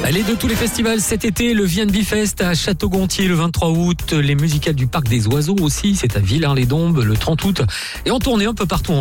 Allez, de tous les festivals cet été, le VNB Fest à Château-Gontier le 23 août, les musicales du Parc des Oiseaux aussi, c'est à Villars-les-Dombes le 30 août, et en tournée un peu partout en